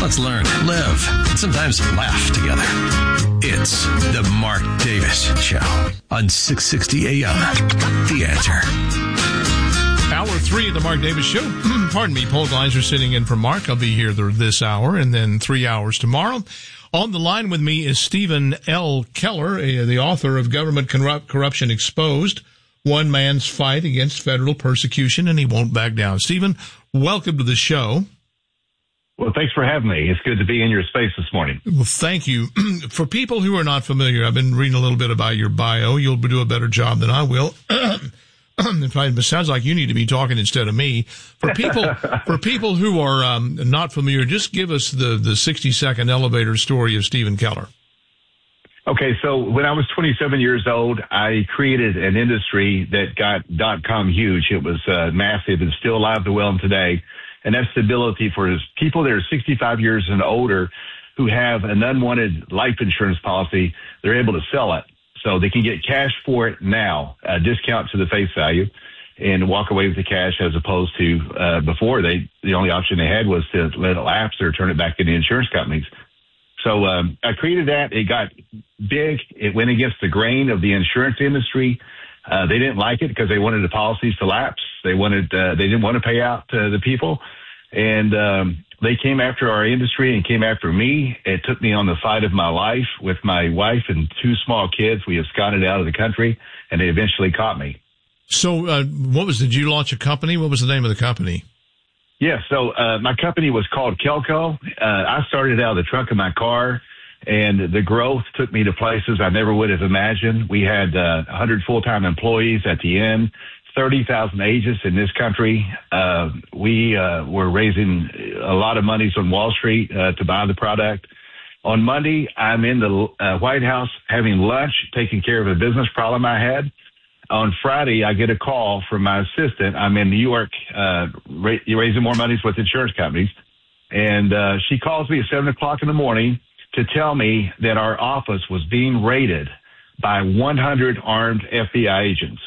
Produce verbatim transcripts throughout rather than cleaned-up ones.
Let's learn, live, and sometimes laugh together. It's the Mark Davis Show on six sixty A M. The Answer. Hour three of the Mark Davis Show. Pardon me, Paul Gleiser sitting in for Mark. I'll be here this hour and then three hours tomorrow. On the line with me is Stephen L. Keller, the author of Government Corrupt- Corruption Exposed, One Man's Fight Against Federal Persecution, and he won't back down. Stephen, welcome to the show. Well, thanks for having me. It's good to be in your space this morning. Well, thank you. For people who are not familiar, I've been reading a little bit about your bio. You'll do a better job than I will. In fact, it sounds like you need to be talking instead of me. For people, for people who are um, not familiar, just give us the, the sixty second elevator story of Stephen Keller. Okay, so when I was twenty-seven years old, I created an industry that got dot-com huge. It was uh, massive and still alive and well today. And that's the ability for people that are sixty-five years and older who have an unwanted life insurance policy, they're able to sell it. So they can get cash for it now, a discount to the face value, and walk away with the cash as opposed to uh, before they the only option they had was to let it lapse or turn it back into insurance companies. So um, I created that. It got big. It went against the grain of the insurance industry. Uh, they didn't like it because they wanted the policies to lapse. They wanted uh, they didn't want to pay out to the people, and um, they came after our industry and came after me. It took me on the fight of my life with my wife and two small kids. We absconded out of the country, and they eventually caught me. So, uh, what was? Did you launch a company? What was the name of the company? Yeah, so uh, my company was called Kelco. Uh, I started out of the trunk of my car, and the growth took me to places I never would have imagined. We had uh, one hundred full-time employees at the end, thirty thousand agents in this country. Uh, we uh, were raising a lot of monies on Wall Street uh, to buy the product. On Monday, I'm in the uh, White House having lunch, taking care of a business problem I had. On Friday, I get a call from my assistant. I'm in New York uh, ra- raising more monies with insurance companies. And uh, she calls me at seven o'clock in the morning to tell me that our office was being raided by one hundred armed F B I agents.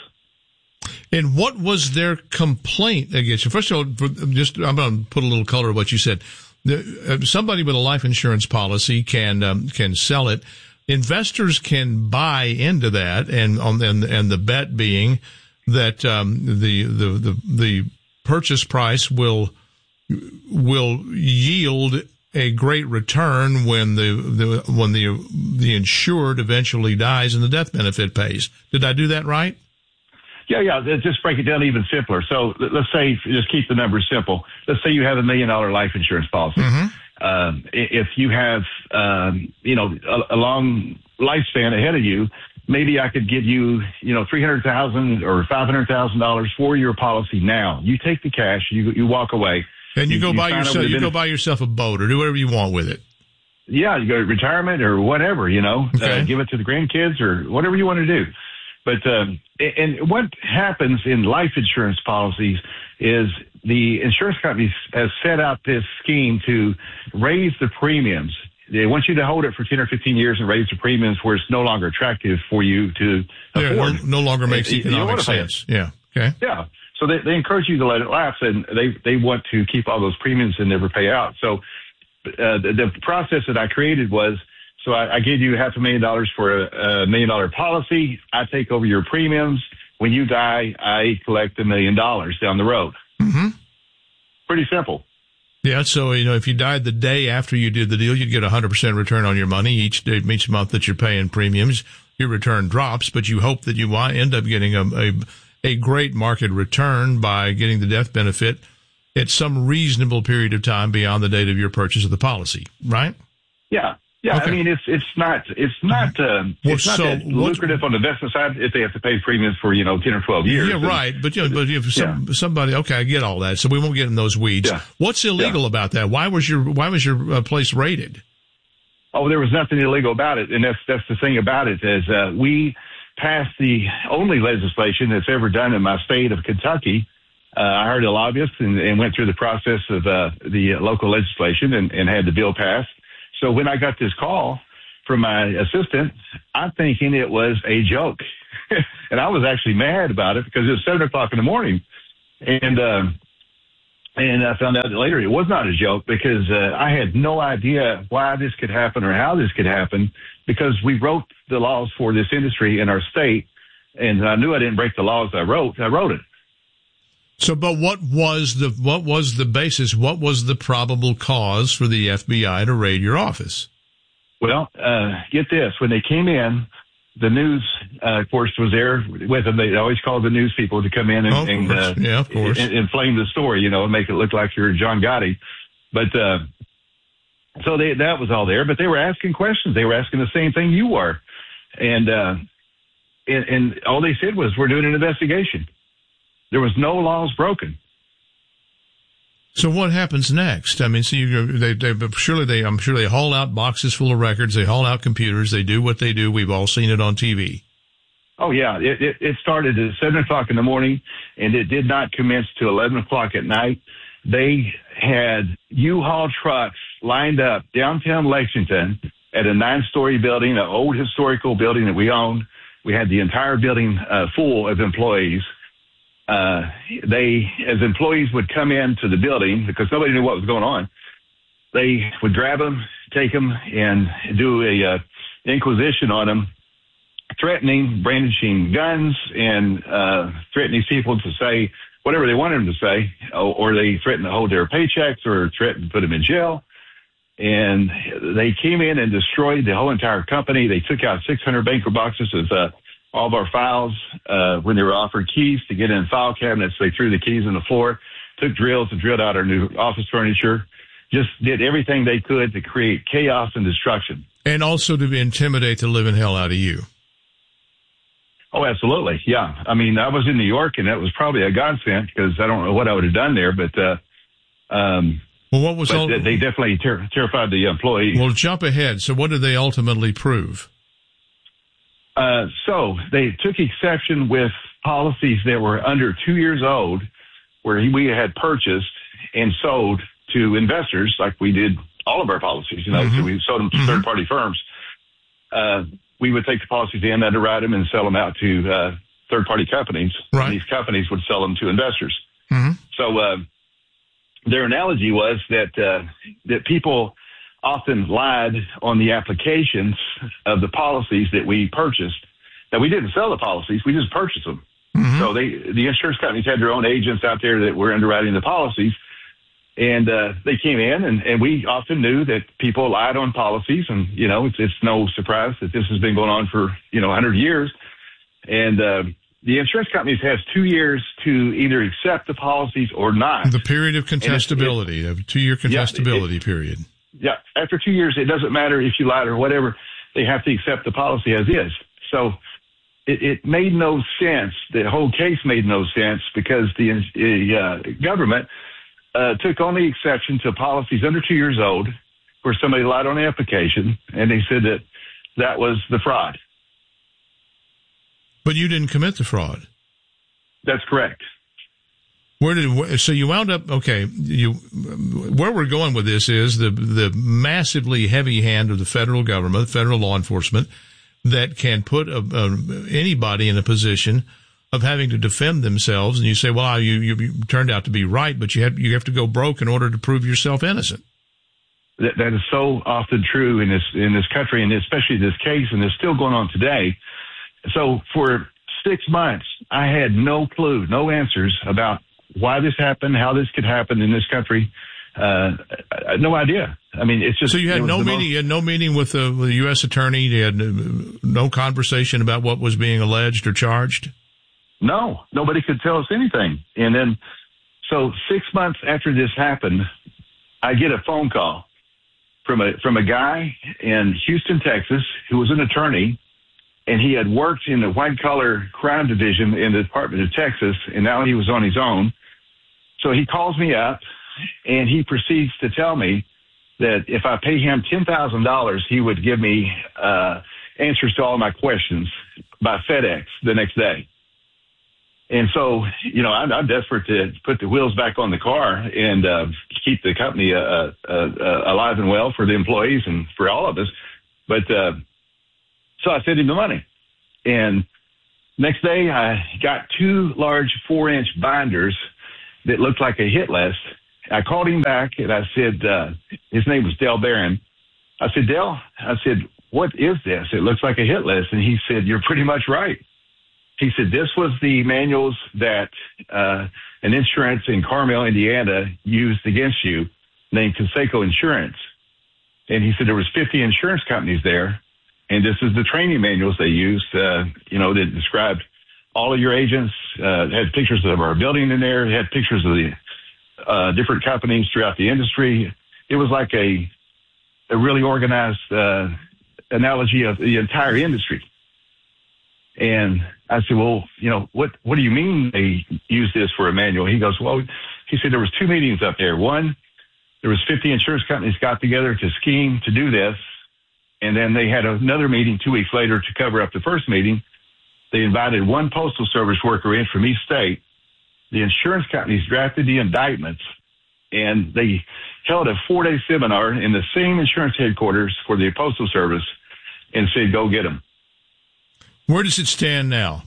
And what was their complaint against you? First of all, just I'm going to put a little color to what you said. The, uh, somebody with a life insurance policy can um, can sell it. Investors can buy into that, and um, and and the bet being that um, the, the the the purchase price will will yield a great return when the, the when the the insured eventually dies and the death benefit pays. Did I do that right? Yeah, yeah. Just break it down even simpler. So let's say, just keep the numbers simple. Let's say you have a million dollar life insurance policy. Mm-hmm. Um, if you have, um, you know, a, a long lifespan ahead of you, maybe I could give you, you know, three hundred thousand dollars or five hundred thousand dollars for your policy now. You take the cash, you you walk away. And you, you go you buy yourself, you go buy yourself a boat or do whatever you want with it. Yeah, you go to retirement or whatever, you know, okay. uh, give it to the grandkids or whatever you want to do. But, um, and what happens in life insurance policies is the insurance companies have set out this scheme to raise the premiums. They want you to hold it for ten or fifteen years and raise the premiums where it's no longer attractive for you to yeah, afford. No, no longer makes and, economic sense. Yeah. Okay. Yeah. So they, they encourage you to let it lapse, and they, they want to keep all those premiums and never pay out. So uh, the, the process that I created was, so I, I gave you half a million dollars for a, a million dollar policy. I take over your premiums. When you die, I collect a million dollars down the road. Mm-hmm. Pretty simple. Yeah, so, you know, if you died the day after you did the deal, you'd get a one hundred percent return on your money. Each day, each month that you're paying premiums, your return drops, but you hope that you end up getting a, a, a great market return by getting the death benefit at some reasonable period of time beyond the date of your purchase of the policy, right? Yeah. Yeah, okay. I mean, it's it's not it's not um, it's well, not so that lucrative on the investment side if they have to pay premiums for, you know, ten or twelve years. Yeah, and, right. But you know, but if some, yeah. somebody, okay, I get all that. So we won't get in those weeds. Yeah. What's illegal yeah. about that? Why was your why was your uh, place raided? Oh, there was nothing illegal about it, and that's that's the thing about it is uh, we passed the only legislation that's ever done in my state of Kentucky. Uh, I hired a lobbyist and, and went through the process of uh, the local legislation and, and had the bill passed. So when I got this call from my assistant, I'm thinking it was a joke. And I was actually mad about it because it was seven o'clock in the morning. And um, And I found out that later it was not a joke because uh, I had no idea why this could happen or how this could happen because we wrote the laws for this industry in our state, and I knew I didn't break the laws I wrote. I wrote it. So, but what was the what was the basis? What was the probable cause for the F B I to raid your office? Well, uh, get this. When they came in, the news, uh, of course, was there with them. They always call the news people to come in and, oh, of and uh, yeah, of course. in, inflame the story, you know, and make it look like you're John Gotti. But uh, so they, that was all there. But they were asking questions. They were asking the same thing you were. And, uh, and, and all they said was, we're doing an investigation. There was no laws broken. So what happens next? I mean, so you, they, they, surely they, I'm sure they haul out boxes full of records. They haul out computers. They do what they do. We've all seen it on T V. Oh yeah. It, it, it started at seven o'clock in the morning and it did not commence till eleven o'clock at night. They had U-Haul trucks lined up downtown Lexington at a nine story building, an old historical building that we own. We had the entire building uh, full of employees. Uh, they, as employees would come into the building because nobody knew what was going on, they would grab them, take them, and do a uh, inquisition on them, threatening, brandishing guns, and uh, threatening people to say whatever they wanted them to say, or, or they threatened to hold their paychecks or threatened to put them in jail. And they came in and destroyed the whole entire company. They took out six hundred banker boxes of uh, all of our files. Uh, when they were offered keys to get in file cabinets, they threw the keys on the floor, took drills and drilled out our new office furniture, just did everything they could to create chaos and destruction. And also to intimidate the living hell out of you. Oh, absolutely. Yeah. I mean, I was in New York and that was probably a godsend because I don't know what I would have done there, but, uh, um, well, what was but all, they definitely ter- terrified the employees. Well, jump ahead. So what did they ultimately prove? Uh, so they took exception with policies that were under two years old where we had purchased and sold to investors like we did all of our policies, you know, mm-hmm. so we sold them to mm-hmm. third party firms. Uh, we would take the policies in, underwrite them and sell them out to, uh, third party companies. Right. And these companies would sell them to investors. Mm-hmm. So, uh, their analogy was that, uh, that people often lied on the applications of the policies that we purchased. Now, we didn't sell the policies. We just purchased them. Mm-hmm. So they, the insurance companies had their own agents out there that were underwriting the policies. And uh, they came in, and, and we often knew that people lied on policies. And, you know, it's, it's no surprise that this has been going on for, you know, one hundred years. And uh, the insurance companies has two years to either accept the policies or not. The period of contestability, a two-year contestability yeah, it, period. Yeah, after two years, it doesn't matter if you lied or whatever. They have to accept the policy as is. So it, it made no sense. The whole case made no sense because the uh, government uh, took only exception to policies under two years old where somebody lied on the application, and they said that that was the fraud. But you didn't commit the fraud. That's correct. Where did so you wound up? Okay, you where we're going with this is the the massively heavy hand of the federal government, federal law enforcement, that can put a, a, anybody in a position of having to defend themselves. And you say, well, you, you, you turned out to be right, but you have you have to go broke in order to prove yourself innocent. That, that is so often true in this in this country, and especially this case, and it's still going on today. So for six months, I had no clue, no answers about why this happened, how this could happen in this country. Uh, no idea. I mean, it's just. So you had no meeting, most... you had no meeting with the, with the U S attorney. You had no conversation about what was being alleged or charged. No, nobody could tell us anything. And then, so six months after this happened, I get a phone call from a, from a guy in Houston, Texas, who was an attorney, and he had worked in the white collar crime division in the Department of Texas, and now he was on his own. So he calls me up and he proceeds to tell me that if I pay him ten thousand dollars, he would give me, uh, answers to all my questions by FedEx the next day. And so, you know, I'm, I'm desperate to put the wheels back on the car and uh, keep the company uh, uh, uh, alive and well for the employees and for all of us. But uh, so I sent him the money. And next day, I got two large four-inch binders that looked like a hit list. I called him back and I said, uh, his name was Dale Barron. I said, Dale, I said, what is this? It looks like a hit list. And he said, you're pretty much right. He said, this was the manuals that uh, an insurance in Carmel, Indiana used against you named Conseco Insurance. And he said there was fifty insurance companies there. And this is the training manuals they used, uh, you know, that described all of your agents, uh, had pictures of our building in there, had pictures of the uh, different companies throughout the industry. It was like a, a really organized uh, analogy of the entire industry. And I said, well, you know, what, what do you mean they use this for a manual? He goes, well, he said there was two meetings up there. One, there was fifty insurance companies got together to scheme to do this. And then they had another meeting two weeks later to cover up the first meeting. They invited one postal service worker in from each state. The insurance companies drafted the indictments, and they held a four-day seminar in the same insurance headquarters for the postal service and said, go get them. Where does it stand now?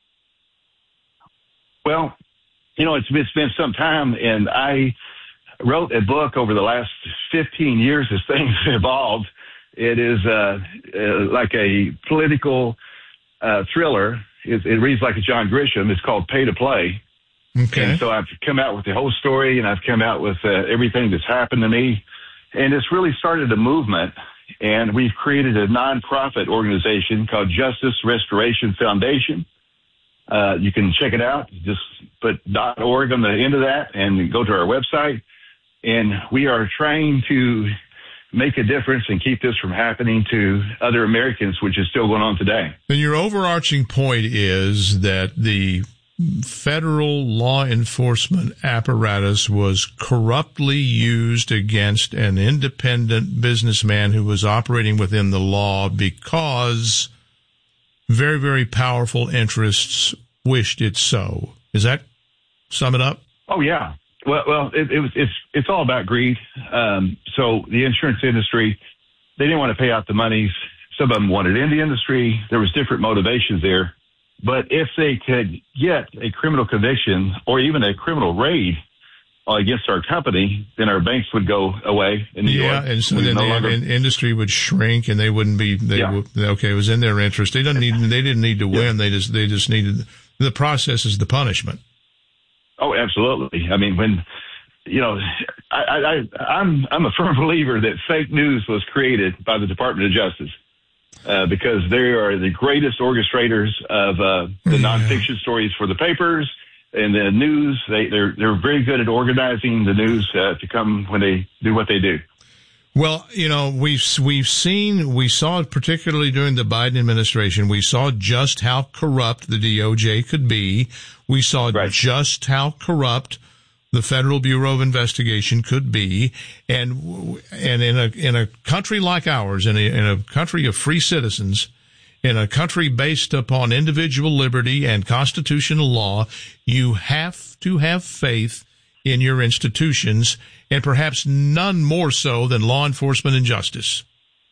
Well, you know, it's, it's been some time, and I wrote a book over the last fifteen years as things evolved. It is uh, uh, like a political uh, thriller. It, it reads like a John Grisham. It's called Pay to Play. Okay. And so I've come out with the whole story, and I've come out with uh, everything that's happened to me. And it's really started a movement, and we've created a nonprofit organization called Justice Restoration Foundation. Uh, you can check it out. Just put .org on the end of that and go to our website. And we are trying to make a difference and keep this from happening to other Americans, which is still going on today. And your overarching point is that the federal law enforcement apparatus was corruptly used against an independent businessman who was operating within the law because very, very powerful interests wished it so. Is that sum it up? Oh, yeah. Well, well, it, it was, it's, it's all about greed. Um, so the insurance industry, they didn't want to pay out the monies. Some of them wanted in the industry. There was different motivations there. But if they could get a criminal conviction or even a criminal raid against our company, then our banks would go away in New yeah, York. and so We'd then no the longer... industry would shrink, and they wouldn't be. They yeah. would, okay, it was in their interest. They didn't need. They didn't need to win. Yeah. They just. They just needed. The process is the punishment. Oh, absolutely. I mean, when you know, I, I, I'm I'm a firm believer that fake news was created by the Department of Justice. Uh, because they are the greatest orchestrators of uh, the yeah. nonfiction stories for the papers and the news. They, they're they're very good at organizing the news uh, to come when they do what they do. Well, you know, we've we've seen we saw it particularly during the Biden administration. We saw just how corrupt the D O J could be. We saw right. just how corrupt the Federal Bureau of Investigation could be, and and in a in a country like ours, in a, in a country of free citizens, in a country based upon individual liberty and constitutional law, you have to have faith in your institutions, and perhaps none more so than law enforcement and justice.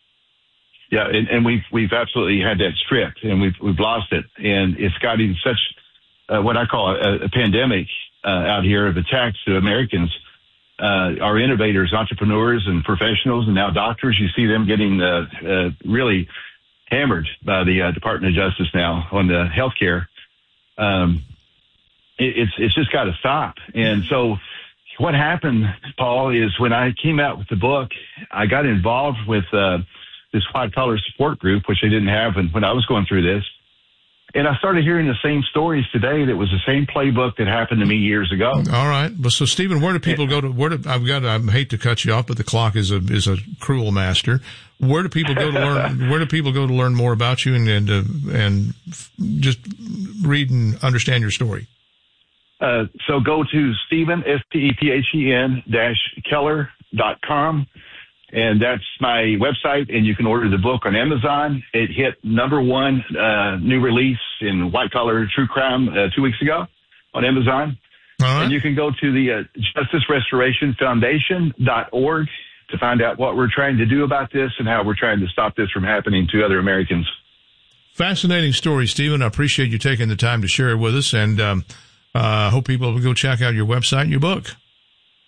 Yeah, and, and we've we've absolutely had that stripped, and we've we've lost it, and it's got in such uh, what I call a, a pandemic. Uh, out here of attacks to Americans, uh, our innovators, entrepreneurs, and professionals, and now doctors. You see them getting uh, uh, really hammered by the uh, Department of Justice now on the healthcare. Um, it, it's it's just got to stop. And so, what happened, Paul, is when I came out with the book, I got involved with uh, this white collar support group, which I didn't have when, when I was going through this. And I started hearing the same stories today. That was the same playbook that happened to me years ago. All right. Well, so Stephen, where do people go to? Where do I've got? I hate to cut you off, but the clock is a is a cruel master. Where do people go to learn? Where do people go to learn more about you and and, uh, and just read and understand your story? Uh, so go to Stephen S T E P H E N dash Keller dot com. And that's my website, and you can order the book on Amazon. It hit number one uh, new release in white-collar true crime uh, two weeks ago on Amazon. All right. And you can go to the uh, Justice Restoration Foundation dot org to find out what we're trying to do about this and how we're trying to stop this from happening to other Americans. Fascinating story, Stephen. I appreciate you taking the time to share it with us, and um, uh, hope people will go check out your website and your book.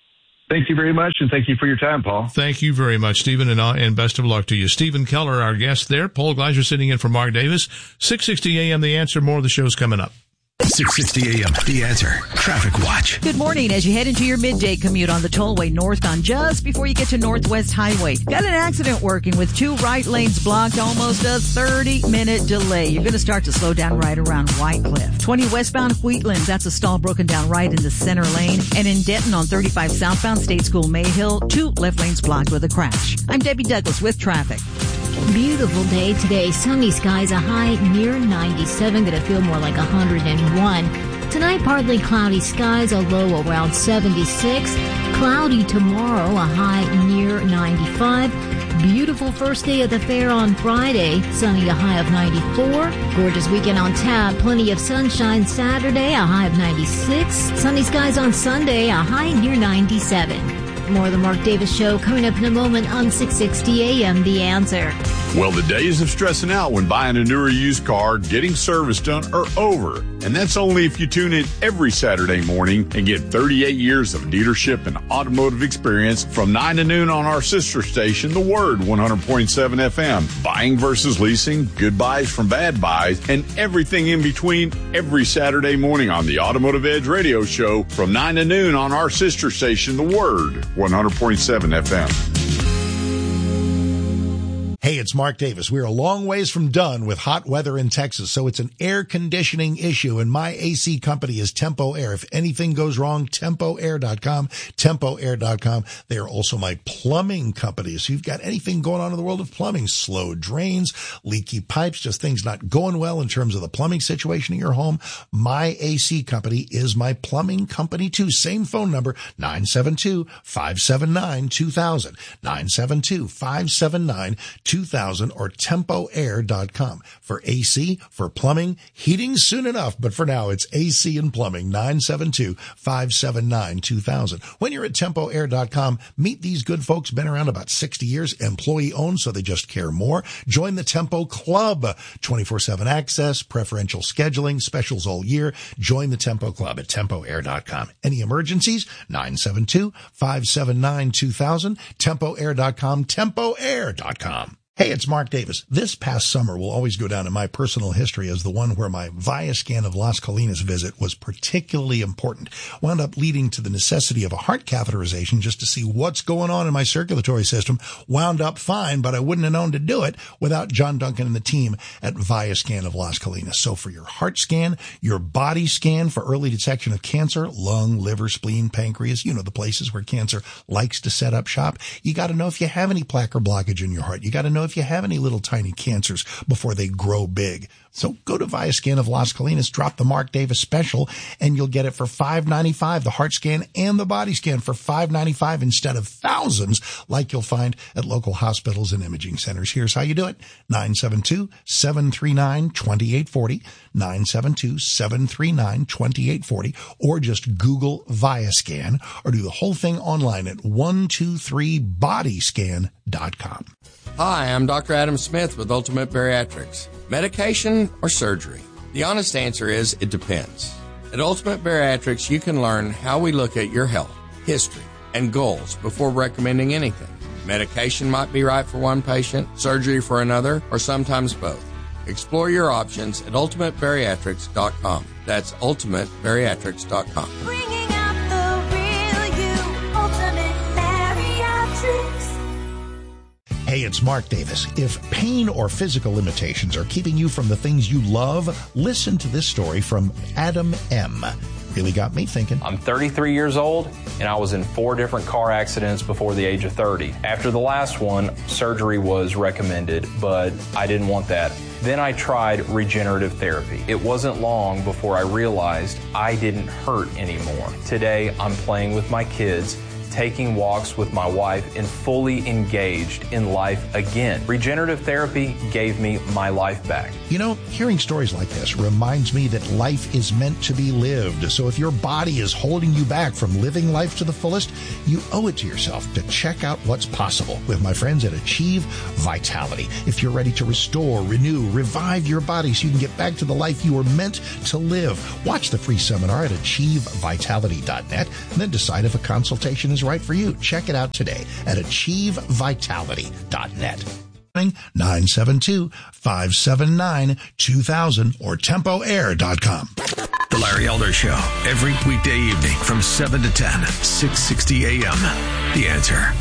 Thank you very much, and thank you for your time, Paul. Thank you very much, Stephen, and, uh, and best of luck to you. Stephen Keller, our guest there. Paul Gleiser sitting in for Mark Davis. six sixty a.m. The Answer. More of the show's coming up. six sixty a.m. The Answer. Traffic Watch. Good morning. As you head into your midday commute on the tollway northbound, just before you get to Northwest Highway, got an accident working with two right lanes blocked, almost a thirty-minute delay. You're going to start to slow down right around White Cliff. twenty westbound Wheatlands, that's a stall broken down right in the center lane. And in Denton on thirty-five southbound State School Mayhill, two left lanes blocked with a crash. I'm Debbie Douglas with traffic. Beautiful day today. Sunny skies, a high near ninety-seven. Going to feel more like one hundred one. Tonight, partly cloudy skies, a low around seventy-six. Cloudy tomorrow, a high near ninety-five. Beautiful first day of the fair on Friday. Sunny, a high of ninety-four. Gorgeous weekend on tap. Plenty of sunshine Saturday, a high of ninety-six. Sunny skies on Sunday, a high near ninety-seven. More of the Mark Davis Show coming up in a moment on six sixty a.m. The Answer. Well, the days of stressing out when buying a new or used car, getting service done, are over. And that's only if you tune in every Saturday morning and get thirty-eight years of dealership and automotive experience from nine to noon on our sister station, The Word, one hundred point seven F M. Buying versus leasing, good buys from bad buys, and everything in between every Saturday morning on the Automotive Edge radio show from nine to noon on our sister station, The Word, one hundred point seven F M. Hey, it's Mark Davis. We're a long ways from done with hot weather in Texas, so it's an air conditioning issue, and my A C company is Tempo Air. If anything goes wrong, tempo air dot com, tempo air dot com. They are also my plumbing company. So you've got anything going on in the world of plumbing, slow drains, leaky pipes, just things not going well in terms of the plumbing situation in your home, my A C company is my plumbing company too. Same phone number, nine seven two, five seven nine, two thousand, nine seven two, five seven nine, two thousand, or tempo air dot com. For A C, for plumbing, heating soon enough, but for now it's A C and plumbing, nine seven two, five seven nine, two thousand. When you're at tempo air dot com, meet these good folks, been around about sixty years, employee owned, so they just care more. Join the Tempo Club, twenty-four seven access, preferential scheduling, specials all year. Join the Tempo Club at tempo air dot com. Any emergencies? nine seven two, five seven nine, two thousand, tempo air dot com, tempo air dot com. Hey, it's Mark Davis. This past summer will always go down in my personal history as the one where my Viascan of Las Colinas visit was particularly important. Wound up leading to the necessity of a heart catheterization just to see what's going on in my circulatory system. Wound up fine, but I wouldn't have known to do it without John Duncan and the team at Viascan of Las Colinas. So for your heart scan, your body scan for early detection of cancer, lung, liver, spleen, pancreas, you know, the places where cancer likes to set up shop. You got to know if you have any plaque or blockage in your heart. You got to know if you have any little tiny cancers before they grow big. So go to Viascan of Las Colinas, drop the Mark Davis special, and you'll get it for five ninety-five, the heart scan and the body scan for five ninety-five instead of thousands like you'll find at local hospitals and imaging centers. Here's how you do it. nine seven two, seven three nine, two eight four zero, nine seven two, seven three nine, two eight four zero, or just Google Viascan, or do the whole thing online at one two three body scan dot com. Hi, I'm Doctor Adam Smith with Ultimate Bariatrics. Medication or surgery? The honest answer is it depends. At Ultimate Bariatrics, you can learn how we look at your health, history, and goals before recommending anything. Medication might be right for one patient, surgery for another, or sometimes both. Explore your options at ultimate bariatrics dot com. That's ultimate bariatrics dot com. Bringing out the real you, Ultimate Bariatrics. Hey, it's Mark Davis. If pain or physical limitations are keeping you from the things you love, listen to this story from Adam M. Really got me thinking. I'm thirty-three years old, and I was in four different car accidents before the age of thirty. After the last one, surgery was recommended, but I didn't want that. Then I tried regenerative therapy. It wasn't long before I realized I didn't hurt anymore. Today, I'm playing with my kids, taking walks with my wife, and fully engaged in life again. Regenerative therapy gave me my life back. You know, hearing stories like this reminds me that life is meant to be lived. So if your body is holding you back from living life to the fullest, you owe it to yourself to check out what's possible with my friends at Achieve Vitality. If you're ready to restore, renew, revive your body so you can get back to the life you were meant to live, watch the free seminar at achieve vitality dot net and then decide if a consultation is right right for you. Check it out today at achieve vitality dot net. nine seven two, five seven nine, two thousand or tempo air dot com. The Larry Elder Show, every weekday evening from seven to ten, six sixty a.m. The Answer.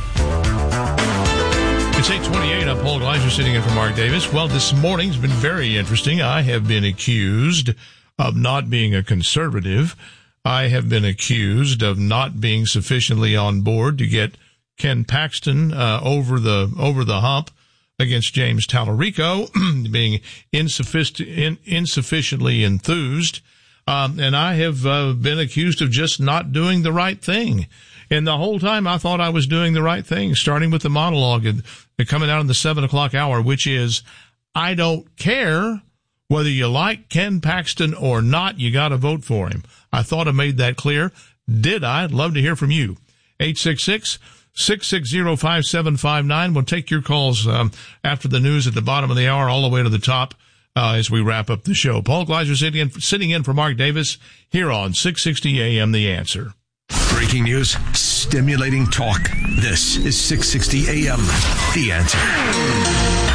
It's eight twenty-eight. I'm Paul Gleiser sitting in for Mark Davis. Well, this morning's been very interesting. I have been accused of not being a conservative. I have been accused of not being sufficiently on board to get Ken Paxton uh, over the over the hump against James Tallarico, being insufficient, in, insufficiently enthused. Um, and I have uh, been accused of just not doing the right thing. And the whole time I thought I was doing the right thing, starting with the monologue and, and coming out in the seven o'clock hour, which is, I don't care whether you like Ken Paxton or not, you got to vote for him. I thought I made that clear. Did I? I'd love to hear from you. eight six six, six six zero, five seven five nine. We'll take your calls um, after the news at the bottom of the hour all the way to the top uh, as we wrap up the show. Paul Gleiser sitting in, sitting in for Mark Davis here on six sixty A M The Answer. Breaking news, stimulating talk. This is six sixty A M The Answer.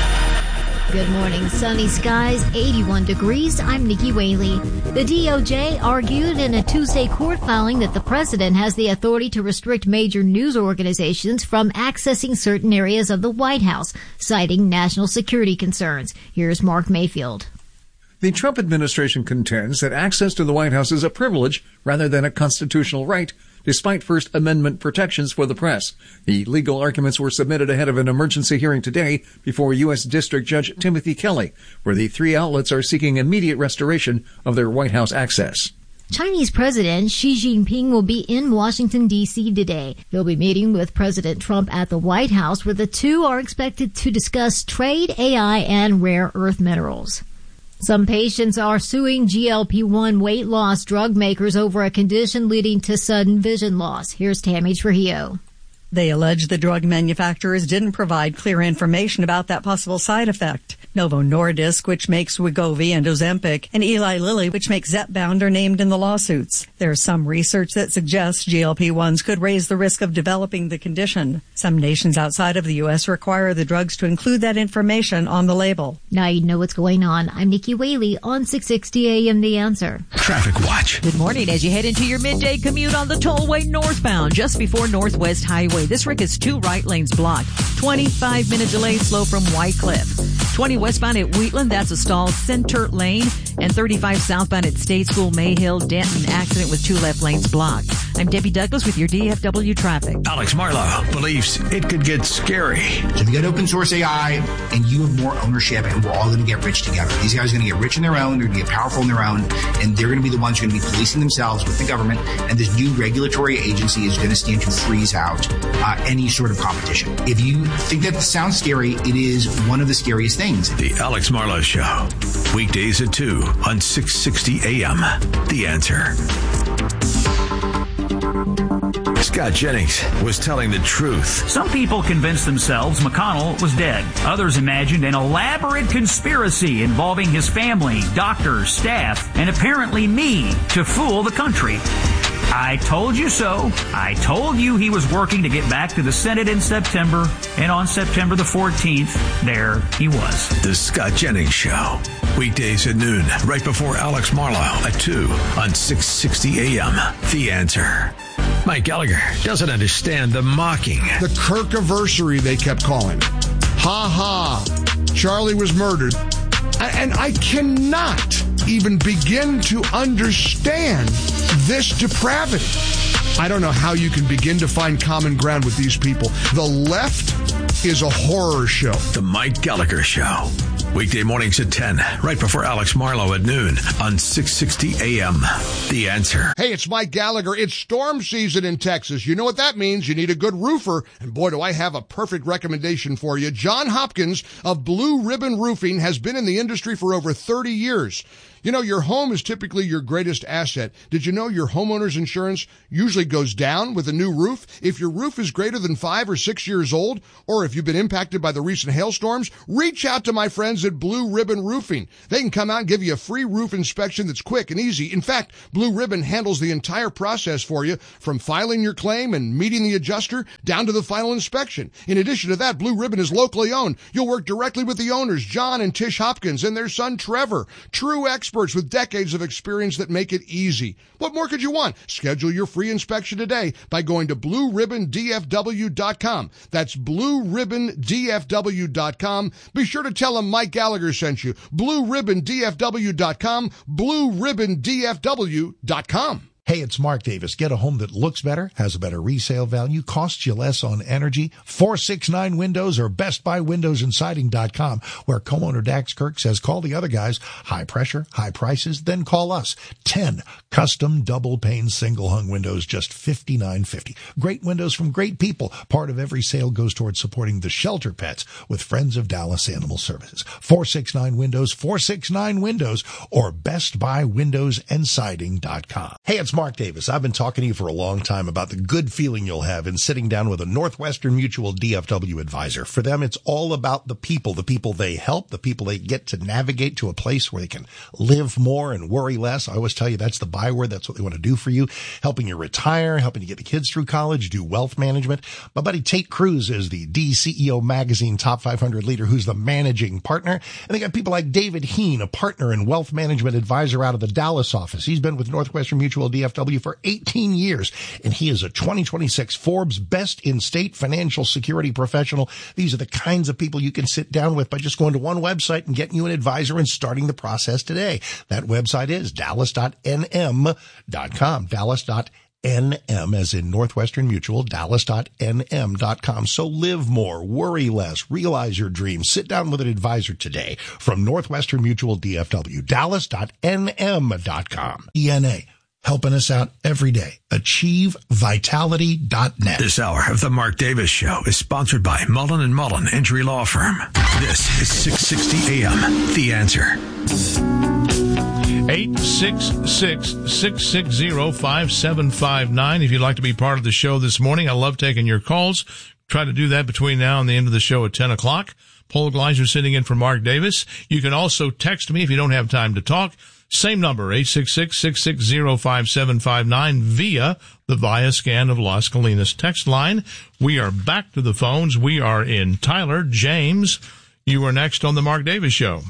Good morning. Sunny skies, eighty-one degrees. I'm Nikki Whaley. The D O J argued in a Tuesday court filing that the president has the authority to restrict major news organizations from accessing certain areas of the White House, citing national security concerns. Here's Mark Mayfield. The Trump administration contends that access to the White House is a privilege rather than a constitutional right, despite First Amendment protections for the press. The legal arguments were submitted ahead of an emergency hearing today before U S District Judge Timothy Kelly, where the three outlets are seeking immediate restoration of their White House access. Chinese President Xi Jinping will be in Washington, D C today. He'll be meeting with President Trump at the White House, where the two are expected to discuss trade, A I, and rare earth minerals. Some patients are suing G L P one weight loss drug makers over a condition leading to sudden vision loss. Here's Tammy Trujillo. They allege the drug manufacturers didn't provide clear information about that possible side effect. Novo Nordisk, which makes Wegovy and Ozempic, and Eli Lilly, which makes Zepbound, are named in the lawsuits. There's some research that suggests G L P ones could raise the risk of developing the condition. Some nations outside of the U S require the drugs to include that information on the label. Now you know what's going on. I'm Nikki Whaley on six sixty A M The Answer. Traffic Watch. Good morning. As you head into your midday commute on the tollway northbound, just before Northwest Highway, this wreck is two right lanes blocked. twenty-five minute delay slow from White Cliff. twenty westbound at Wheatland, that's a stalled center lane. And thirty-five southbound at State School, Mayhill, Denton, accident with two left lanes blocked. I'm Debbie Douglas with your D F W traffic. Alex Marlowe believes it could get scary. So if you got open source A I and you have more ownership and we're all going to get rich together. These guys are going to get rich in their own, they're going to get powerful in their own, and they're going to be the ones who are going to be policing themselves with the government, and this new regulatory agency is going to stand to freeze out uh, any sort of competition. If you think that sounds scary, it is one of the scariest things. The Alex Marlowe Show, weekdays at two on six sixty A M The Answer. Scott Jennings was telling the truth. Some people convinced themselves McConnell was dead. Others imagined an elaborate conspiracy involving his family, doctors, staff, and apparently me to fool the country. I told you so. I told you he was working to get back to the Senate in September, and on September the fourteenth, there he was. The Scott Jennings Show, weekdays at noon, right before Alex Marlowe at two on six sixty A M The Answer. Mike Gallagher doesn't understand the mocking. The Kirkiversary, they kept calling. Ha ha. Charlie was murdered. And I cannot even begin to understand this depravity. I don't know how you can begin to find common ground with these people. The left is a horror show. The Mike Gallagher Show, weekday mornings at ten, right before Alex Marlowe at noon on six sixty A M The Answer. Hey, it's Mike Gallagher. It's storm season in Texas. You know what that means. You need a good roofer. And boy, do I have a perfect recommendation for you. John Hopkins of Blue Ribbon Roofing has been in the industry for over thirty years. You know, your home is typically your greatest asset. Did you know your homeowner's insurance usually goes down with a new roof? If your roof is greater than five or six years old, or if you've been impacted by the recent hailstorms, reach out to my friends at Blue Ribbon Roofing. They can come out and give you a free roof inspection that's quick and easy. In fact, Blue Ribbon handles the entire process for you, from filing your claim and meeting the adjuster down to the final inspection. In addition to that, Blue Ribbon is locally owned. You'll work directly with the owners, John and Tish Hopkins, and their son Trevor. True experts with decades of experience that make it easy. What more could you want? Schedule your free inspection today by going to blue ribbon d f w dot com. That's blue ribbon d f w dot com. Be sure to tell them Mike Gallagher sent you. blue ribbon d f w dot com. blue ribbon d f w dot com. Hey, it's Mark Davis. Get a home that looks better, has a better resale value, costs you less on energy. four sixty-nine Windows or best buy windows and siding dot com, where co-owner Dax Kirk says call the other guys. High pressure, high prices, then call us. ten custom double pane single hung windows, just fifty-nine fifty. Great windows from great people. Part of every sale goes towards supporting the shelter pets with Friends of Dallas Animal Services. four sixty-nine Windows, four sixty-nine Windows or best buy windows and siding dot com. Hey, it's Mark Davis. I've been talking to you for a long time about the good feeling you'll have in sitting down with a Northwestern Mutual D F W advisor. For them, it's all about the people, the people they help, the people they get to navigate to a place where they can live more and worry less. I always tell you that's the byword. That's what they want to do for you, helping you retire, helping you get the kids through college, do wealth management. My buddy Tate Cruz is the D C E O Magazine Top five hundred leader who's the managing partner. And they got people like David Heen, a partner and wealth management advisor out of the Dallas office. He's been with Northwestern Mutual D F W for eighteen years, and he is a twenty twenty-six Forbes Best in State Financial Security Professional. These are the kinds of people you can sit down with by just going to one website and getting you an advisor and starting the process today. That website is dallas dot n m dot com, dallas dot N M as in Northwestern Mutual, dallas dot n m dot com. So live more, worry less, realize your dreams. Sit down with an advisor today from Northwestern Mutual D F W, dallas dot n m dot com. E N A, helping us out every day. achieve vitality dot net. This hour of the Mark Davis Show is sponsored by Mullen and Mullen Injury Law Firm. This is six sixty A M. The Answer. eight six six, six six zero, five seven five nine. If you'd like to be part of the show this morning, I love taking your calls. Try to do that between now and the end of the show at ten o'clock. Paul Gleiser sitting in for Mark Davis. You can also text me if you don't have time to talk. Same number, eight six six, six six zero, five seven five nine via the Viascan of Las Colinas text line. We are back to the phones. We are in Tyler. James, you are next on the Mark Davis Show.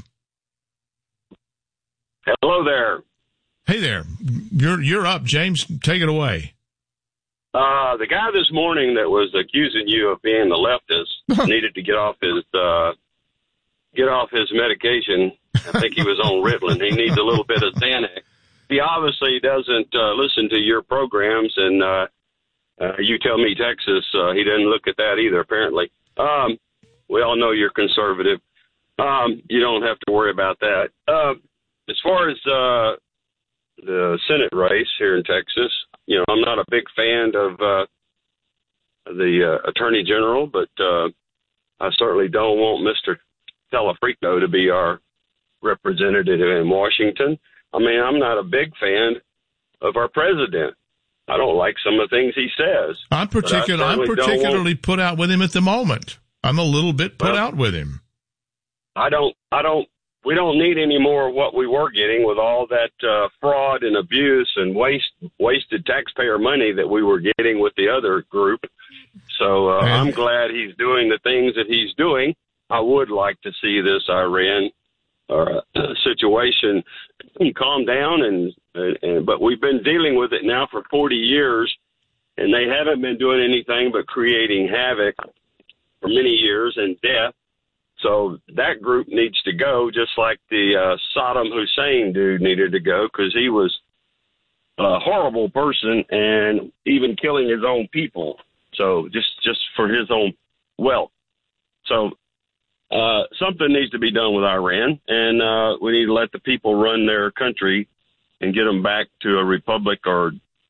Hello there. Hey there. You're you're up, James. Take it away. Uh, the guy this morning that was accusing you of being the leftist needed to get off his uh, get off his medication. I think he was on Ritalin. He needs a little bit of Xanax. He obviously doesn't uh, listen to your programs, and uh, uh, you tell me Texas, uh, he doesn't look at that either, apparently. Um, we all know you're conservative. Um, you don't have to worry about that. Uh, as far as uh, the Senate race here in Texas, you know, I'm not a big fan of uh, the uh, Attorney General, but uh, I certainly don't want Mister Telefrico to be our representative in Washington. I mean, I'm not a big fan of our president. I don't like some of the things he says. I'm particular. I'm particularly put out with him at the moment. I'm a little bit put well, out with him. I don't. I don't. We don't need any more of what we were getting with all that uh, fraud and abuse and waste wasted taxpayer money that we were getting with the other group. So uh, I'm glad he's doing the things that he's doing. I would like to see this Iran uh, situation calm down, and, and but we've been dealing with it now for forty years, and they haven't been doing anything but creating havoc for many years and death. So that group needs to go, just like the uh, Saddam Hussein dude needed to go, because he was a horrible person and even killing his own people. So just, just for his own wealth. So uh, something needs to be done with Iran, and uh, we need to let the people run their country and get them back to a republic or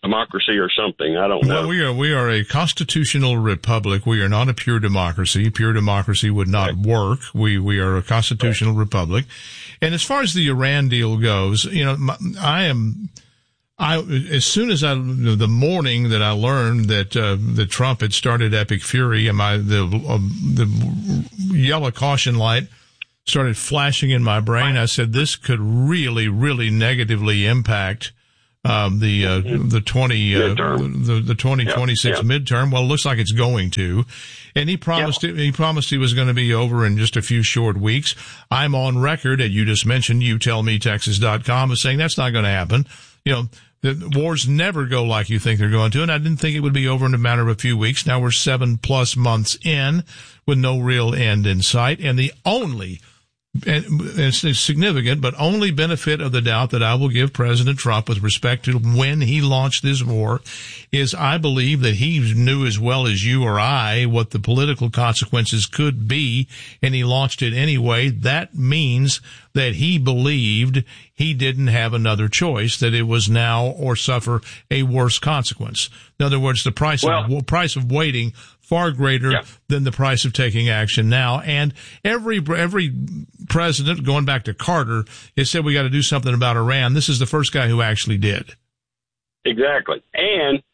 democracy or something. I don't know. Well, we are we are a constitutional republic. We are not a pure democracy. Pure democracy would not right. work. We we are a constitutional right. republic. And as far as the Iran deal goes, you know, my, I am. I as soon as I the morning that I learned that uh, that Trump had started Epic Fury, and my the uh, the yellow caution light started flashing in my brain, I said this could really, really negatively impact. Um, the, uh, the twenty, uh, the, the twenty twenty-six yep, yep. midterm. Well, it looks like it's going to. And he promised yep. it, he promised he was going to be over in just a few short weeks. I'm on record, and you just mentioned you tell me Texas dot com is saying that's not going to happen. You know, the wars never go like you think they're going to, and I didn't think it would be over in a matter of a few weeks. Now we're seven plus months in with no real end in sight, and the only and it's significant, but only benefit of the doubt that I will give President Trump with respect to when he launched this war is I believe that he knew as well as you or I what the political consequences could be, and he launched it anyway. That means that he believed he didn't have another choice, that it was now or suffer a worse consequence. In other words, the price well, of price of waiting far greater yeah. than the price of taking action now. And every every president, going back to Carter, has said we got to do something about Iran. This is the first guy who actually did. Exactly. And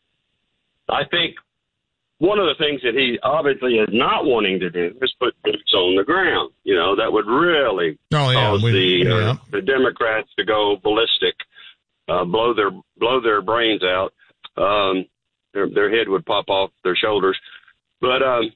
I think one of the things that he obviously is not wanting to do is put boots on the ground. You know, that would really oh, yeah, cause we, the yeah. uh, the Democrats to go ballistic, uh, blow their blow their brains out. Um, their their head would pop off their shoulders. But um,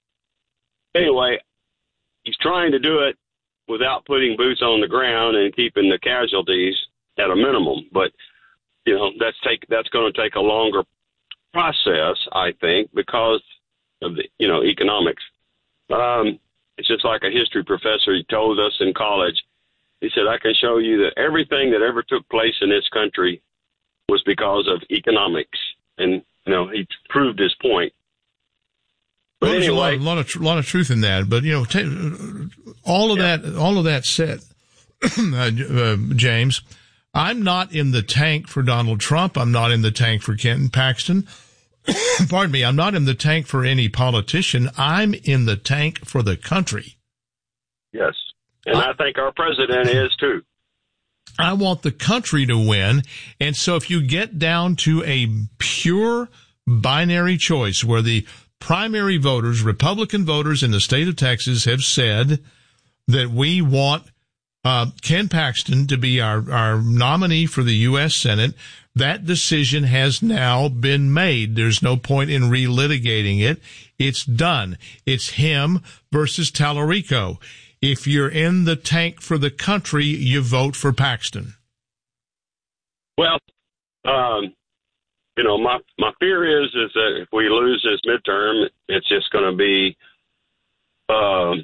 anyway, he's trying to do it without putting boots on the ground and keeping the casualties at a minimum. But you know, that's take that's going to take a longer process, I think, because of the you know economics. Um, it's just like a history professor he told us in college. He said, "I can show you that everything that ever took place in this country was because of economics," and you know he proved his point. But well, anyway, there's a lot, a lot of tr- lot of truth in that. But you know, t- all of yeah. that, all of that said, uh, uh, James, I'm not in the tank for Donald Trump. I'm not in the tank for Ken Paxton. Pardon me. I'm not in the tank for any politician. I'm in the tank for the country. Yes, and I, I think our president is too. I want the country to win, and so if you get down to a pure binary choice where the primary voters, Republican voters in the state of Texas, have said that we want uh, Ken Paxton to be our, our nominee for the U S Senate. That decision has now been made. There's no point in relitigating it. It's done. It's him versus Tallarico. If you're in the tank for the country, you vote for Paxton. Well, um, you know, my, my fear is is that if we lose this midterm, it's just going to be uh,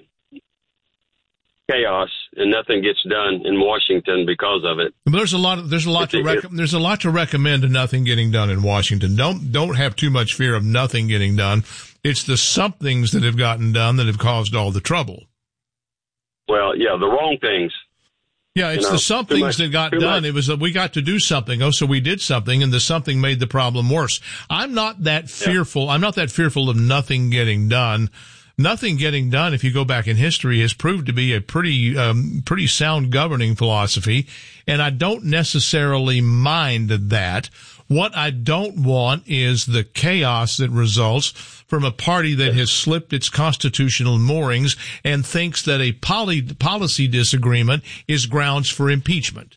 chaos, and nothing gets done in Washington because of it. But there's a lot of, there's a lot to rec- there's a lot to recommend to nothing getting done in Washington. Don't don't have too much fear of nothing getting done. It's the somethings that have gotten done that have caused all the trouble. Well, yeah, the wrong things. Yeah, it's you know, the somethings much, that got done. Much. It was that we got to do something. Oh, so we did something, and the something made the problem worse. I'm not that fearful. Yeah. I'm not that fearful of nothing getting done. Nothing getting done, if you go back in history, has proved to be a pretty, um, pretty sound governing philosophy, and I don't necessarily mind that. What I don't want is the chaos that results from a party that has slipped its constitutional moorings and thinks that a poly- policy disagreement is grounds for impeachment.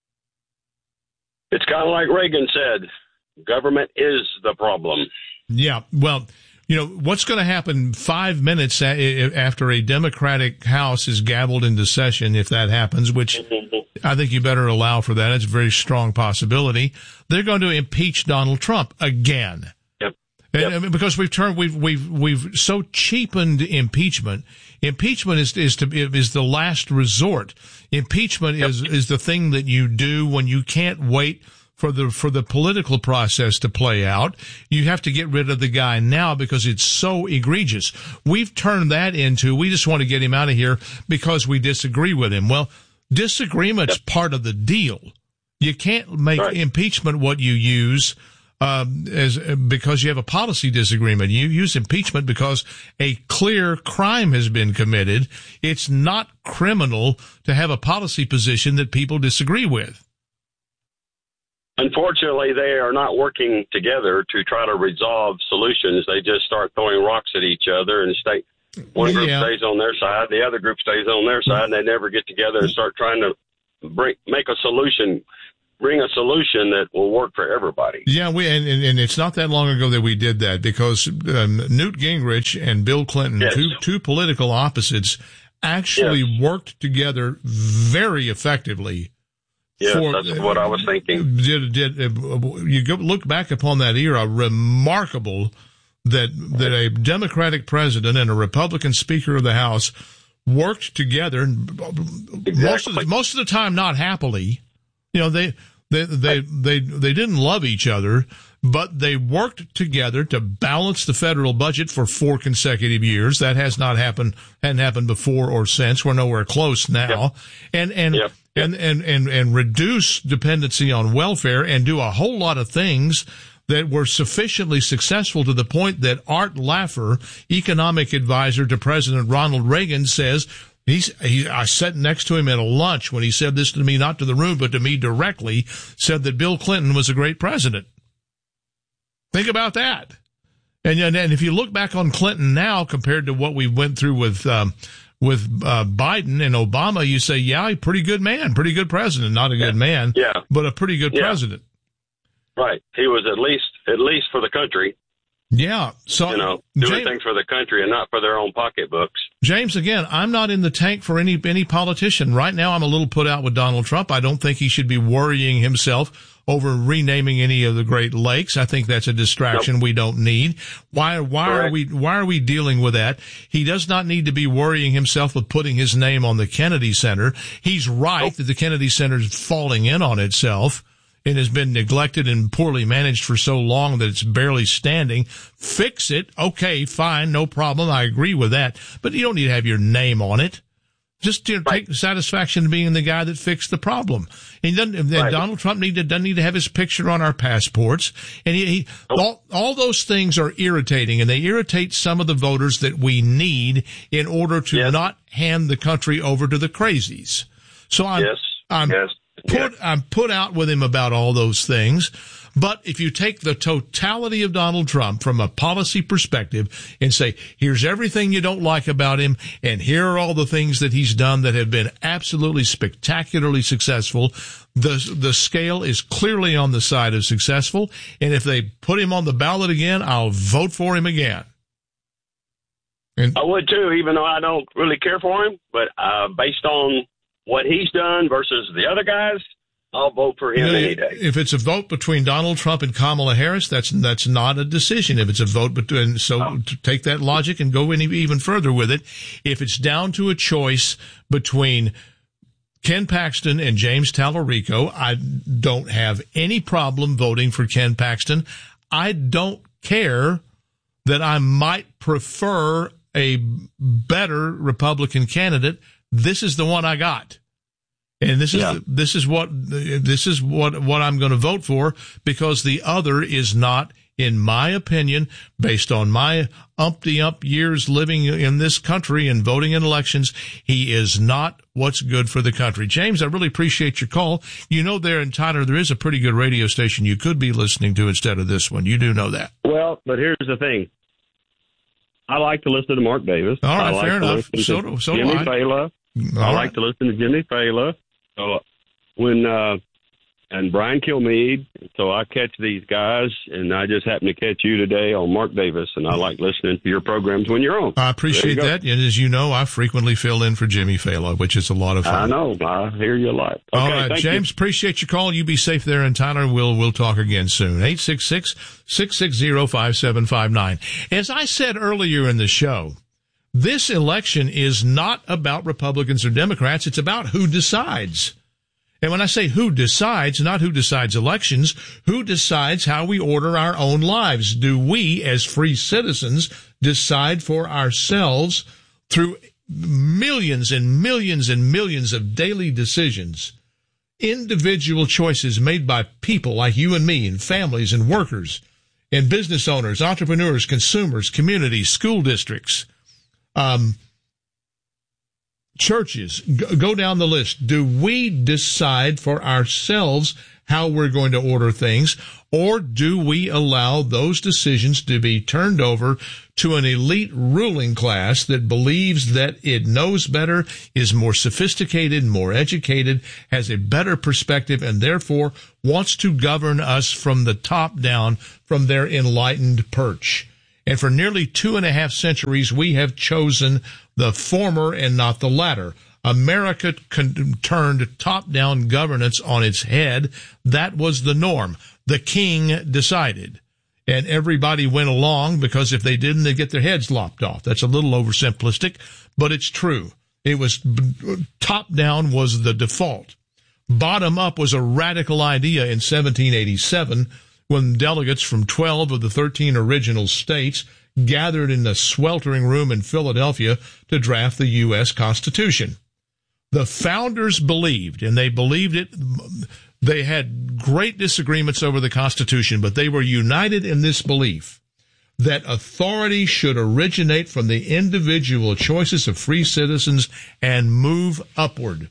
It's kind of like Reagan said, government is the problem. Yeah, well, you know, what's going to happen five minutes a- after a Democratic House is gavelled into session, if that happens, which I think you better allow for that. It's a very strong possibility. They're going to impeach Donald Trump again. Yep. And, yep. and because we've turned, we've, we've, we've so cheapened impeachment. Impeachment is, is to be, is the last resort. Impeachment yep. is, is the thing that you do when you can't wait for the, for the political process to play out. You have to get rid of the guy now because it's so egregious. We've turned that into, we just want to get him out of here because we disagree with him. Well, disagreement's yep. part of the deal. You can't make right. impeachment what you use um, as because you have a policy disagreement. You use impeachment because a clear crime has been committed. It's not criminal to have a policy position that people disagree with. Unfortunately, they are not working together to try to resolve solutions. They just start throwing rocks at each other and stay. One group Yeah. stays on their side, the other group stays on their side, and they never get together and start trying to bring, make a solution, bring a solution that will work for everybody. Yeah, we and, and, and it's not that long ago that we did that because um, Newt Gingrich and Bill Clinton, Yes. two two political opposites, actually Yes. worked together very effectively. Yes, for- that's what I was thinking. Did did uh, you go look back upon that era? Remarkable that that a Democratic president and a Republican Speaker of the House worked together. Most of the, most of the time, not happily. You know, they they they they they didn't love each other, but they worked together to balance the federal budget for four consecutive years. That has not happened, hadn't happened before or since. We're nowhere close now. Yep. And, and, Yep. and, and, and, and reduce dependency on welfare and do a whole lot of things that were sufficiently successful to the point that Art Laffer, economic advisor to President Ronald Reagan, says, He's, he, I sat next to him at a lunch when he said this to me, not to the room, but to me directly, said that Bill Clinton was a great president. Think about that. And, and if you look back on Clinton now compared to what we went through with, um, with, uh, Biden and Obama, you say, yeah, pretty good man, pretty good president, not a good man, Yeah. but a pretty good Yeah. president. Right. He was at least, at least for the country, Yeah. So, you know, doing James, things for the country and not for their own pocketbooks. James, again, I'm not in the tank for any, any politician. Right now, I'm a little put out with Donald Trump. I don't think he should be worrying himself over renaming any of the Great Lakes. I think that's a distraction Nope. we don't need. Why, why are Correct. we, why are we dealing with that? He does not need to be worrying himself with putting his name on the Kennedy Center. He's right Nope. that the Kennedy Center is falling in on itself and has been neglected and poorly managed for so long that it's barely standing. Fix it. Okay, fine, no problem. I agree with that. But you don't need to have your name on it. Just you know, Right. take satisfaction in being the guy that fixed the problem. And then, and then Right. Donald Trump need to, doesn't need to have his picture on our passports. And he, he all, all those things are irritating, and they irritate some of the voters that we need in order to Yes. not hand the country over to the crazies. So I'm, Yes. I'm yes. put, yes. I'm put out with him about all those things. But if you take the totality of Donald Trump from a policy perspective and say, here's everything you don't like about him, and here are all the things that he's done that have been absolutely spectacularly successful, the the scale is clearly on the side of successful. And if they put him on the ballot again, I'll vote for him again. And I would too, even though I don't really care for him. But uh, based on what he's done versus the other guys, I'll vote for him you know, any day. if it's a vote between Donald Trump and Kamala Harris, that's that's not a decision. If it's a vote between, so Oh. to take that logic and go any, even further with it, if it's down to a choice between Ken Paxton and James Tallarico, I don't have any problem voting for Ken Paxton. I don't care that I might prefer a better Republican candidate. This is the one I got. And this is, Yeah. this is what, this is what, what I'm going to vote for, because the other is not, in my opinion, based on my umpty-ump years living in this country and voting in elections, he is not what's good for the country. James, I really appreciate your call. You know, there in Tyler, there is a pretty good radio station you could be listening to instead of this one. You do know that. Well, but here's the thing. I like to listen to Mark Davis. All right, I like fair to enough. listen So to do- so do Jimmy I. Fallon. All I right. like to listen to Jimmy Fallon. So when uh, and Brian Kilmeade, so I catch these guys, and I just happen to catch you today on Mark Davis, and I like listening to your programs when you're on. I There appreciate you go. that. And as you know, I frequently fill in for Jimmy Fallon, which is a lot of fun. I know. I hear you a lot. Okay, All right, thank James, you. appreciate your call. You be safe there in Tyler. We'll, we'll talk again soon. eight six six, six six zero, five seven five nine. As I said earlier in the show, this election is not about Republicans or Democrats. It's about who decides. And when I say who decides, not who decides elections, who decides how we order our own lives? Do we, as free citizens, decide for ourselves through millions and millions and millions of daily decisions individual choices made by people like you and me and families and workers and business owners, entrepreneurs, consumers, communities, school districts, um, churches, go down the list. Do we decide for ourselves how we're going to order things, or do we allow those decisions to be turned over to an elite ruling class that believes that it knows better, is more sophisticated, more educated, has a better perspective, and therefore wants to govern us from the top down, from their enlightened perch? And for nearly two and a half centuries, we have chosen the former and not the latter. America con- turned top-down governance on its head. That was the norm. The king decided, and everybody went along, because if they didn't, they'd get their heads lopped off. That's a little oversimplistic, but it's true. It was top-down was the default. Bottom-up was a radical idea in seventeen eighty-seven when delegates from twelve of the thirteen original states gathered in the sweltering room in Philadelphia to draft the U S Constitution. The founders believed, and they believed it, they had great disagreements over the Constitution, but they were united in this belief that authority should originate from the individual choices of free citizens and move upward.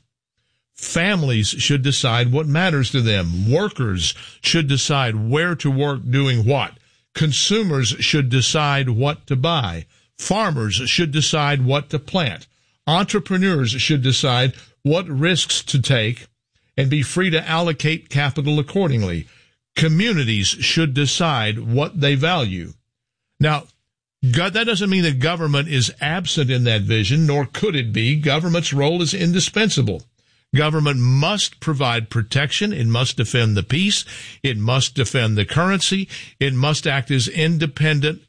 Families should decide what matters to them. Workers should decide where to work doing what. Consumers should decide what to buy. Farmers should decide what to plant. Entrepreneurs should decide what risks to take and be free to allocate capital accordingly. Communities should decide what they value. Now, God, that doesn't mean that government is absent in that vision, nor could it be. Government's role is indispensable. Government must provide protection. It must defend the peace. It must defend the currency. It must act as independent,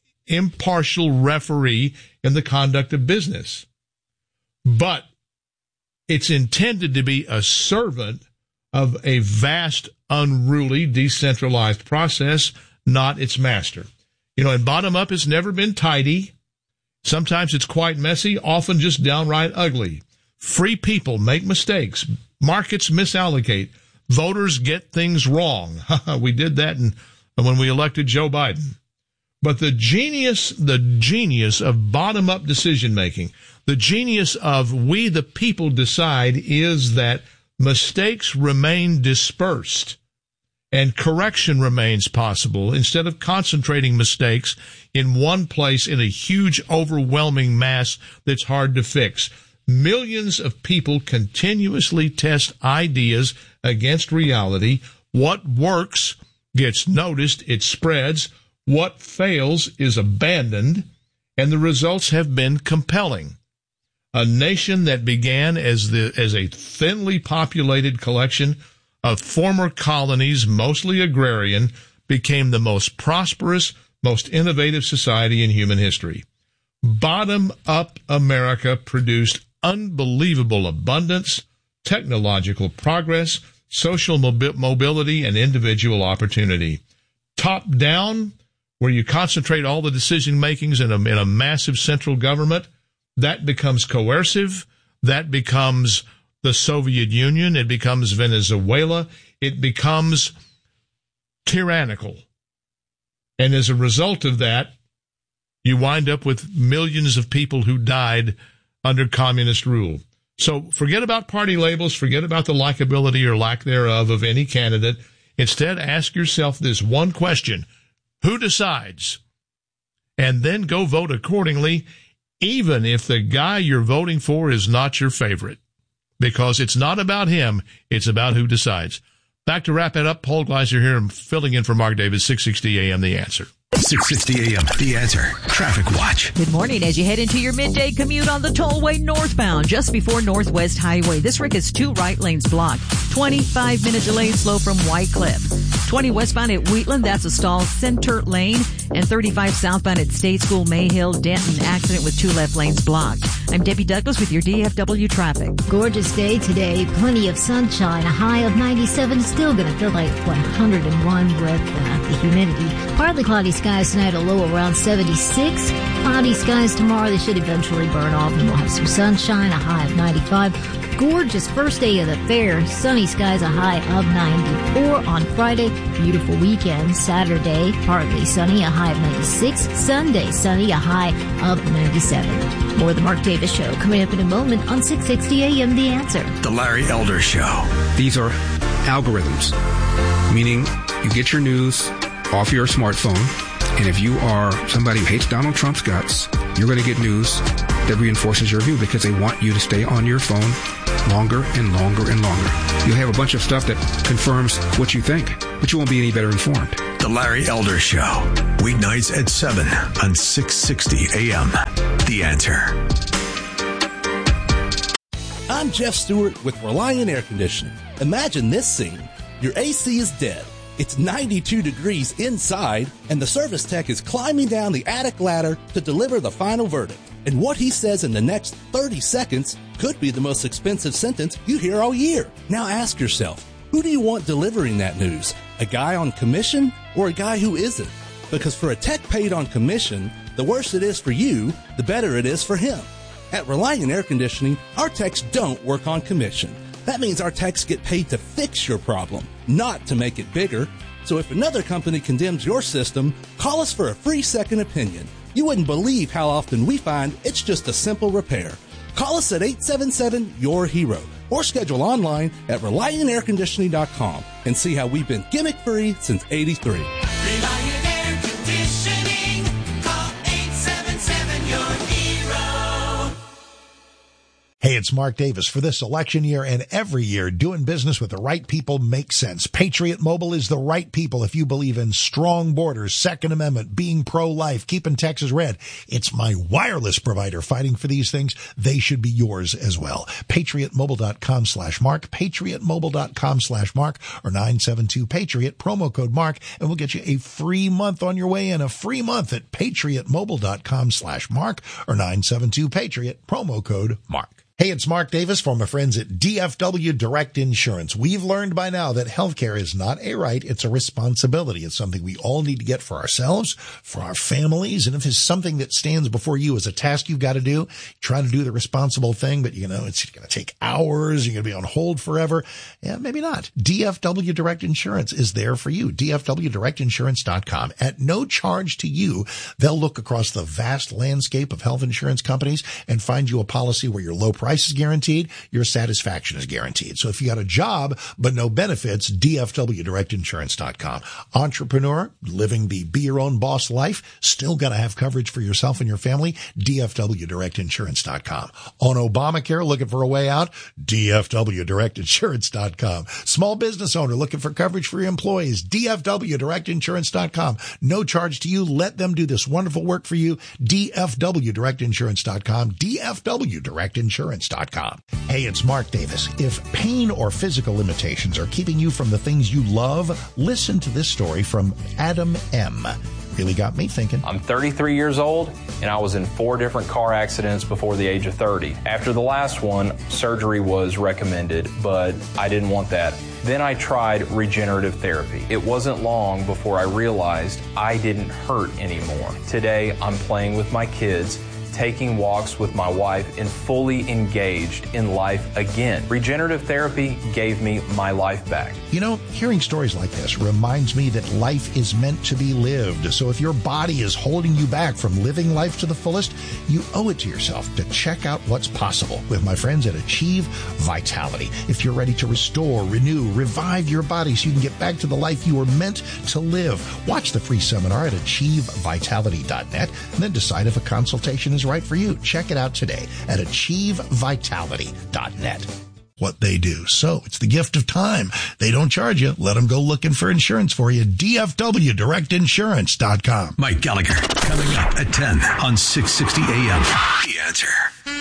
impartial referee in the conduct of business. But it's intended to be a servant of a vast, unruly, decentralized process, not its master. You know, and bottom up has never been tidy. Sometimes it's quite messy, often just downright ugly. Free people make mistakes. Markets misallocate. Voters get things wrong. We did that in, when we elected Joe Biden. But the genius, the genius of bottom-up decision-making, the genius of we the people decide, is that mistakes remain dispersed and correction remains possible instead of concentrating mistakes in one place in a huge, overwhelming mass that's hard to fix. Millions of people continuously test ideas against reality. What works gets noticed, it spreads. What fails is abandoned, and the results have been compelling. A nation that began as the as a thinly populated collection of former colonies, mostly agrarian, became the most prosperous, most innovative society in human history. Bottom-up America produced unbelievable abundance, technological progress, social mobi- mobility, and individual opportunity. Top-down, where you concentrate all the decision-makings in a, in a massive central government, that becomes coercive. That becomes the Soviet Union. It becomes Venezuela. It becomes tyrannical. And as a result of that, you wind up with millions of people who died under communist rule. So forget about party labels. Forget about the likability or lack thereof of any candidate. Instead, ask yourself this one question: who decides? And then go vote accordingly, even if the guy you're voting for is not your favorite, because it's not about him. It's about who decides. Back to wrap it up. Paul Gleiser here, filling in for Mark Davis, six sixty A M The Answer. six sixty A M The Answer. Traffic Watch. Good morning. As you head into your midday commute on the tollway northbound, just before Northwest Highway, this wreck is two right lanes blocked. twenty-five minute delay slow from White Cliff. twenty westbound at Wheatland, that's a stall center lane. And thirty-five southbound at State School, Mayhill, Denton, accident with two left lanes blocked. I'm Debbie Douglas with your D F W traffic. Gorgeous day today. Plenty of sunshine. A high of ninety-seven. Still going to feel like one hundred one with uh, the humidity. Partly cloudy skies tonight, a low around seventy-six. Cloudy skies tomorrow. They should eventually burn off and we'll have some sunshine. A high of ninety-five. Of gorgeous first day of the fair. Sunny skies, a high of ninety-four on Friday. Beautiful weekend. Saturday, partly sunny, a high of ninety-six. Sunday, sunny, a high of ninety-seven. More of the Mark Davis Show coming up in a moment on six sixty A M The Answer. The Larry Elder Show. These are algorithms, meaning you get your news off your smartphone, and if you are somebody who hates Donald Trump's guts, you're going to get news that reinforces your view because they want you to stay on your phone longer and longer and longer. You'll have a bunch of stuff that confirms what you think, but you won't be any better informed. The Larry Elder Show. Weeknights at seven on six sixty A M. The Answer. I'm Jeff Stewart with Reliant Air Conditioning. Imagine this scene. Your A C is dead. It's ninety-two degrees inside, and the service tech is climbing down the attic ladder to deliver the final verdict. And what he says in the next thirty seconds could be the most expensive sentence you hear all year. Now ask yourself, who do you want delivering that news? A guy on commission or a guy who isn't? Because for a tech paid on commission, the worse it is for you, the better it is for him. At Reliant Air Conditioning, our techs don't work on commission. That means our techs get paid to fix your problem, not to make it bigger. So if another company condemns your system, call us for a free second opinion. You wouldn't believe how often we find it's just a simple repair. Call us at eight seven seven, Y O U R Hero or schedule online at reliant air conditioning dot com and see how we've been gimmick-free since eighty-three. Reliant Air Conditioning. Call eight seven seven, Y O U R Hero. Hey, it's Mark Davis. For this election year and every year, doing business with the right people makes sense. Patriot Mobile is the right people if you believe in strong borders, Second Amendment, being pro-life, keeping Texas red. It's my wireless provider fighting for these things. They should be yours as well. patriot mobile dot com slash mark, patriot mobile dot com slash mark, or nine seven two Patriot, promo code Mark, and we'll get you a free month on your way in. A free month at patriot mobile dot com slash mark, or nine seven two Patriot, promo code Mark. Hey, it's Mark Davis from my friends at D F W Direct Insurance. We've learned by now that healthcare is not a right, it's a responsibility. It's something we all need to get for ourselves, for our families, and if it's something that stands before you as a task you've got to do, try to do the responsible thing, but you know, it's going to take hours, you're going to be on hold forever. Yeah, maybe not. D F W Direct Insurance is there for you. D F W direct insurance dot com. At no charge to you, they'll look across the vast landscape of health insurance companies and find you a policy where your low price is guaranteed, your satisfaction is guaranteed. So if you got a job but no benefits, D F W direct insurance dot com. Entrepreneur, living the be your own boss life, still got to have coverage for yourself and your family, D F W direct insurance dot com. On Obamacare, looking for a way out, D F W direct insurance dot com. Small business owner looking for coverage for your employees, D F W direct insurance dot com. No charge to you. Let them do this wonderful work for you, D F W direct insurance dot com, D F W direct insurance dot com. Hey, it's Mark Davis. If pain or physical limitations are keeping you from the things you love, listen to this story from Adam M. Really got me thinking. I'm thirty-three years old, and I was in four different car accidents before the age of thirty. After the last one, surgery was recommended, but I didn't want that. Then I tried regenerative therapy. It wasn't long before I realized I didn't hurt anymore. Today, I'm playing with my kids, taking walks with my wife, and fully engaged in life again. Regenerative therapy gave me my life back. You know, hearing stories like this reminds me that life is meant to be lived. So if your body is holding you back from living life to the fullest, you owe it to yourself to check out what's possible with my friends at Achieve Vitality. If you're ready to restore, renew, revive your body so you can get back to the life you were meant to live, watch the free seminar at achieve vitality dot net and then decide if a consultation is right for you. Check it out today at achieve vitality dot net. What they do. So it's the gift of time. They don't charge you. Let them go looking for insurance for you. D F W direct insurance dot com. Mike Gallagher coming up at ten on six sixty A M. The Answer.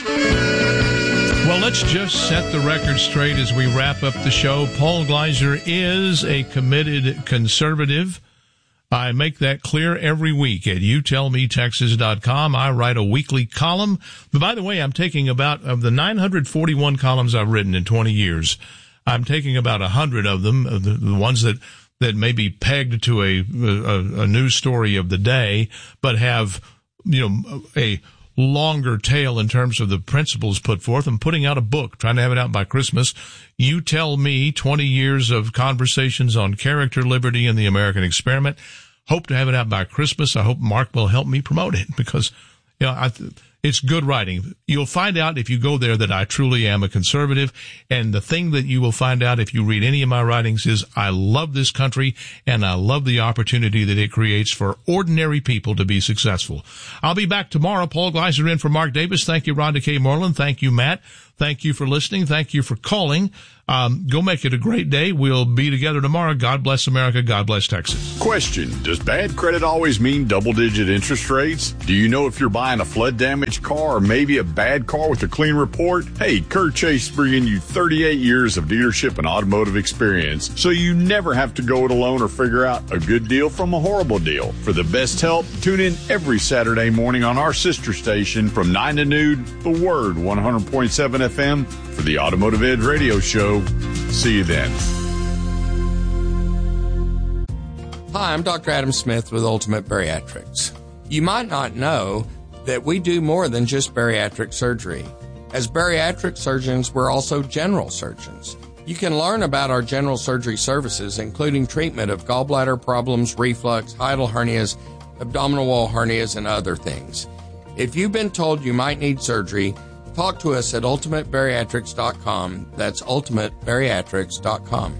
Well, let's just set the record straight as we wrap up the show. Paul Gleiser is a committed conservative. I make that clear every week at you tell me texas dot com. I write a weekly column. But by the way, I'm taking about, of the nine hundred forty-one columns I've written in twenty years, I'm taking about one hundred of them, the, the ones that, that may be pegged to a, a, a news story of the day, but have, you know, a longer tail in terms of the principles put forth. I'm putting out a book, trying to have it out by Christmas. You Tell Me, twenty years of conversations on character, liberty, and the American experiment. Hope to have it out by Christmas. I hope Mark will help me promote it because, you know, I, it's good writing. You'll find out if you go there that I truly am a conservative. And the thing that you will find out if you read any of my writings is I love this country and I love the opportunity that it creates for ordinary people to be successful. I'll be back tomorrow. Paul Gleiser in for Mark Davis. Thank you, Rhonda K. Moreland. Thank you, Matt. Thank you for listening. Thank you for calling. Um, go make it a great day. We'll be together tomorrow. God bless America. God bless Texas. Question: does bad credit always mean double-digit interest rates? Do you know if you're buying a flood-damaged car or maybe a bad car with a clean report? Hey, Kurt Chase bringing you thirty-eight years of dealership and automotive experience, so you never have to go it alone or figure out a good deal from a horrible deal. For the best help, tune in every Saturday morning on our sister station from nine to noon, The Word, one hundred point seven F M, for the Automotive Edge Radio Show. See you then. Hi, I'm Doctor Adam Smith with Ultimate Bariatrics. You might not know that we do more than just bariatric surgery. As bariatric surgeons, we're also general surgeons. You can learn about our general surgery services, including treatment of gallbladder problems, reflux, hiatal hernias, abdominal wall hernias, and other things. If you've been told you might need surgery, talk to us at ultimate bariatrics dot com. That's ultimate bariatrics dot com.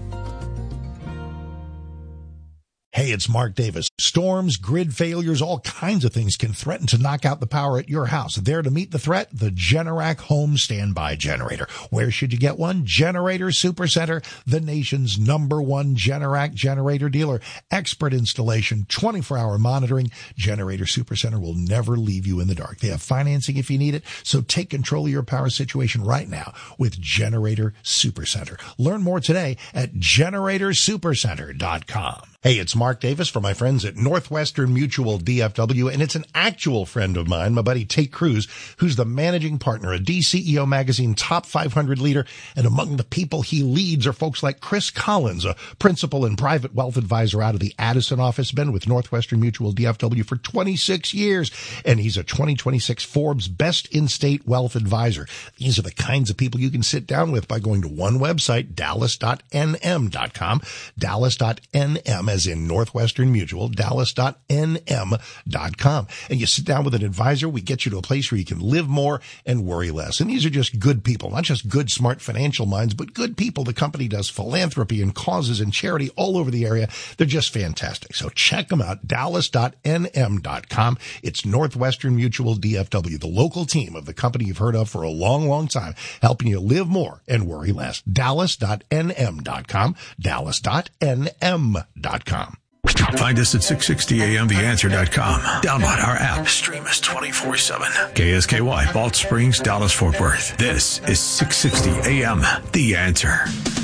Hey, it's Mark Davis. Storms, grid failures, all kinds of things can threaten to knock out the power at your house. There to meet the threat, the Generac Home Standby Generator. Where should you get one? Generator Supercenter, the nation's number one Generac generator dealer. Expert installation, twenty-four hour monitoring. Generator Supercenter will never leave you in the dark. They have financing if you need it, so take control of your power situation right now with Generator Supercenter. Learn more today at generator supercenter dot com. Hey, it's Mark Davis for my friends at Northwestern Mutual D F W, and it's an actual friend of mine, my buddy Tate Cruz, who's the managing partner, a D C E O Magazine top five hundred leader, and among the people he leads are folks like Chris Collins, a principal and private wealth advisor out of the Addison office, been with Northwestern Mutual D F W for twenty-six years, and he's a twenty twenty-six Forbes Best In-State Wealth Advisor. These are the kinds of people you can sit down with by going to one website, dallas dot n m dot com, dallas dot n m as in Northwestern Mutual, dallas dot n m dot com. And you sit down with an advisor, we get you to a place where you can live more and worry less. And these are just good people, not just good, smart financial minds, but good people. The company does philanthropy and causes and charity all over the area. They're just fantastic. So check them out, dallas dot n m dot com. It's Northwestern Mutual D F W, the local team of the company you've heard of for a long, long time, helping you live more and worry less. dallas dot n m dot com, dallas dot n m dot com. Find us at six sixty a m the answer dot com. Download our app. Stream us twenty-four seven. K S K Y, Balch Springs, Dallas, Fort Worth. This is six sixty A M The Answer.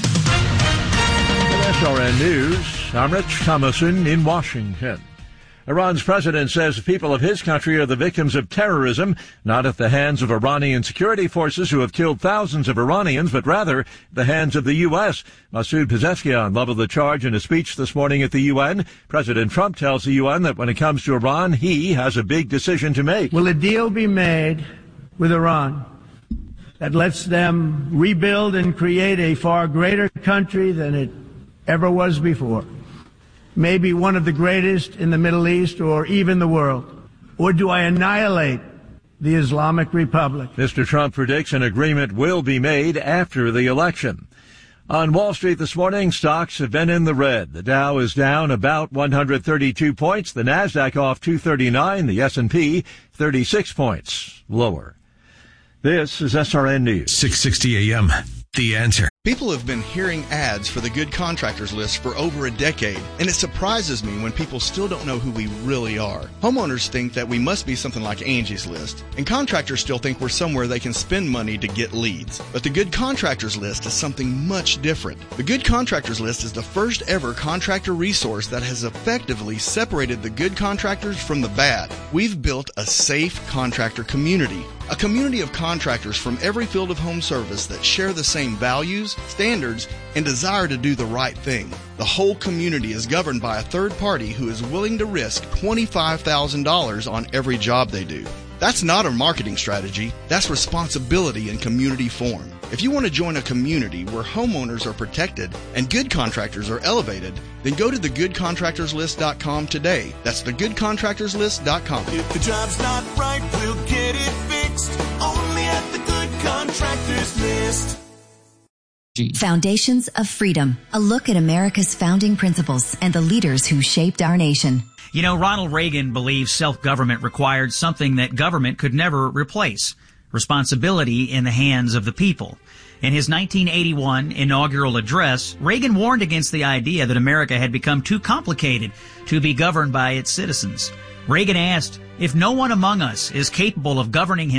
S R N News, I'm Rich Thomason in Washington. Iran's president says the people of his country are the victims of terrorism, not at the hands of Iranian security forces who have killed thousands of Iranians, but rather at the hands of the U S. Masoud Pezeshkian leveled the charge in a speech this morning at the U N. President Trump tells the U N that when it comes to Iran, he has a big decision to make. Will a deal be made with Iran that lets them rebuild and create a far greater country than it ever was before? Maybe one of the greatest in the Middle East or even the world? Or do I annihilate the Islamic Republic? Mister Trump predicts an agreement will be made after the election. On Wall Street this morning, stocks have been in the red. The Dow is down about one hundred thirty-two points. The Nasdaq off two thirty-nine. The S and P thirty-six points lower. This is S R N News. six sixty A M The Answer. People have been hearing ads for the Good Contractors List for over a decade, and it surprises me when people still don't know who we really are. Homeowners think that we must be something like Angie's List, and contractors still think we're somewhere they can spend money to get leads. But the Good Contractors List is something much different. The Good Contractors List is the first ever contractor resource that has effectively separated the good contractors from the bad. We've built a safe contractor community, a community of contractors from every field of home service that share the same values, standards, and desire to do the right thing. The whole community is governed by a third party who is willing to risk twenty-five thousand dollars on every job they do. That's not a marketing strategy. That's responsibility in community form. If you want to join a community where homeowners are protected and good contractors are elevated, then go to the good contractors list dot com today. That's the good contractors list dot com. If the job's not right, we'll get it fixed. Only at the Good Contractors List. Foundations of Freedom. A look at America's founding principles and the leaders who shaped our nation. You know, Ronald Reagan believed self-government required something that government could never replace: responsibility in the hands of the people. In his nineteen eighty-one inaugural address, Reagan warned against the idea that America had become too complicated to be governed by its citizens. Reagan asked, if no one among us is capable of governing himself,